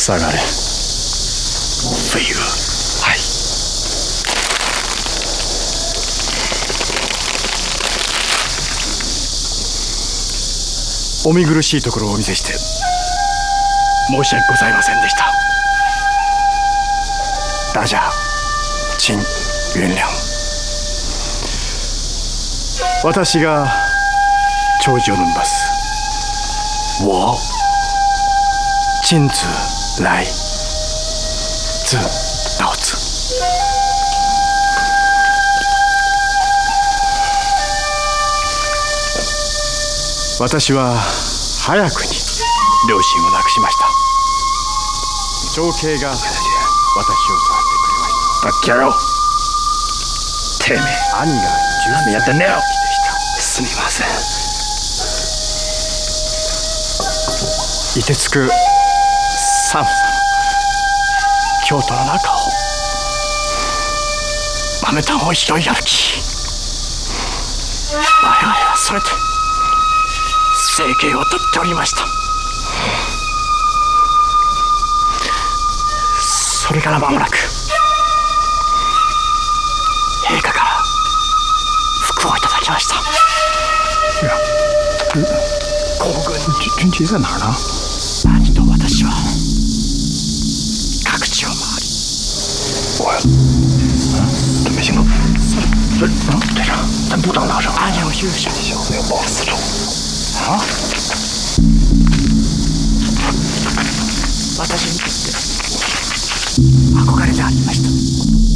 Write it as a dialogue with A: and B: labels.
A: 下がれ。
B: 飞蛾。はい。
A: お見苦しいところをお見せして申し訳ございませんでした。大家请原谅。私が弔辞を述べます。我亲自来自老子。私は早くに両親を亡くしました。長兄が私を育ててくれました。
B: バカ野郎。てめえ
A: 兄が
B: 何でやってんだよ。
A: すみません。凍てつく寒さの京都の中を豆炭を拾い歩き、我々はそれで生計をとっておりました。それから間もなく陛下から服をいただきました。
B: 皇軍军旗在哪儿呢？
A: 兄と私は各地を回り。
B: 准备行动。队长，咱不当大声。
A: 兄を勇者
B: 小子有报私仇啊！
A: 私にとって憧れでありました。